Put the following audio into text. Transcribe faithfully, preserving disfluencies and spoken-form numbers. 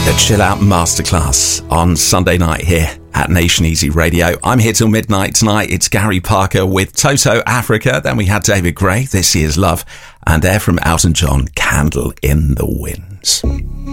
The Chill Out Masterclass on Sunday night here at Nation Easy Radio. I'm here till midnight tonight. It's Gary Parker with Toto Africa. Then we had David Gray, This Year's Love, and there from Elton John, Candle in the Winds.